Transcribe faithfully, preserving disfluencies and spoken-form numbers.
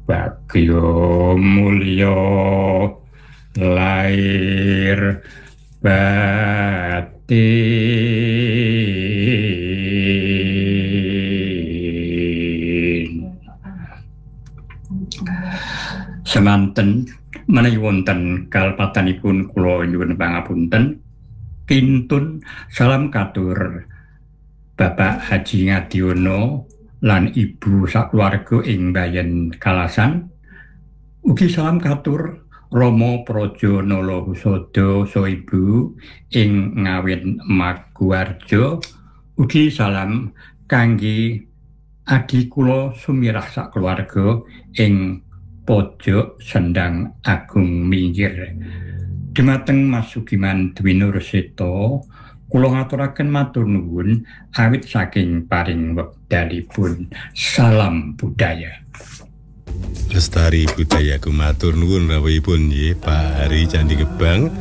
Bagyo mulya lair batin. Semanten menawi wonten kalpatanipun kula nyuwun pangapunten. Kintun salam katur Bapak Haji Ngadiono lan Ibu sakluwarga ing Bayan Kalasan. Ugi salam katur Rama Praja Nala Husada saha Ibu ing Ngawen Maguwarja. Ugi salam kangge adi kula sumirah sakluwarga ing Pojok Sendang Agung Minggir. Dumateng Mas Sugiman Dwi Nurseta, kula ngaturaken matur nuwun awit saking paring wekdalipun. Salam budaya. Lestari budaya kumatur nuwun rawuhipun nggih Pak Hari Candi Gebang.